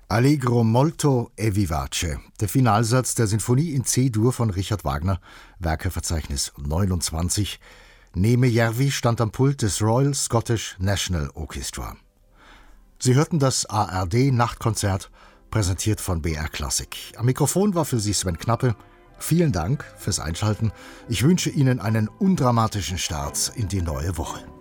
Allegro molto e vivace, der Finalsatz der Sinfonie in C-Dur von Richard Wagner, Werkeverzeichnis 29. Neme Järvi stand am Pult des Royal Scottish National Orchestra. Sie hörten das ARD-Nachtkonzert, präsentiert von BR Classic. Am Mikrofon war für Sie Sven Knappe. Vielen Dank fürs Einschalten. Ich wünsche Ihnen einen undramatischen Start in die neue Woche.